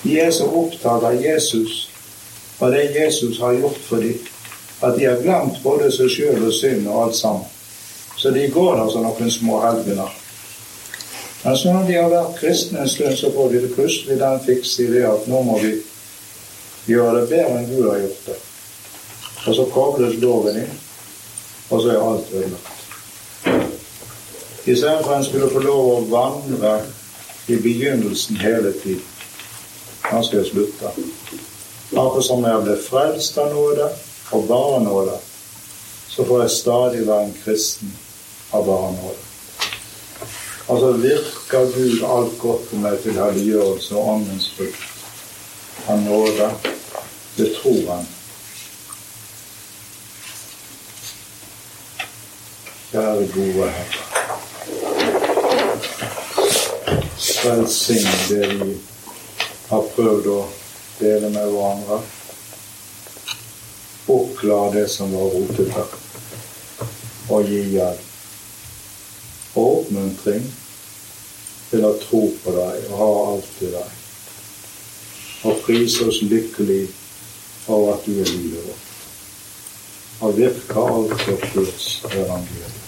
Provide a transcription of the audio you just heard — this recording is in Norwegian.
De er så opptatt av Jesus, og det Jesus har gjort for dem, at de har glemt både seg selv og synd og alt sammen. Så de går der som noen små helgener. Men så når de har vært kristne en stund, så får de det plutselig den fikse idé at nå må vi gjøre det bedre enn Gud har gjort det. Og så kobles loven inn, og så er alt ødelagt. I stedet for han skulle få lov å vandre i begynnelsen hele tiden. Han skal slutte. Akkurat som jeg ble frelst av nåde og bare nåde, så får jeg stadig være en kristen av bare nåde. Altså virker Gud alt godt på meg til helliggjørelse og åndens frukt. Han nåde, det tror han. Kjære gode Herre, velsign det vi har prøvd å dele med hverandre. Oppklar det som var rotete, og gi hjelp og oppmuntring til å tro på deg og ha alt i deg. Og prise oss lykkelig over at du er livet vårt. Og virker alt for Guds evangelium.